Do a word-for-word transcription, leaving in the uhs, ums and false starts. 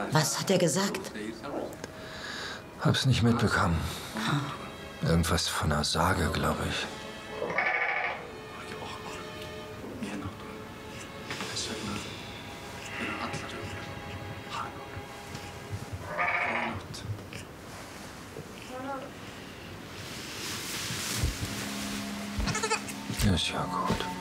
Was hat er gesagt? Hab's nicht mitbekommen. Irgendwas von einer Sage, glaube ich. Ist ja gut.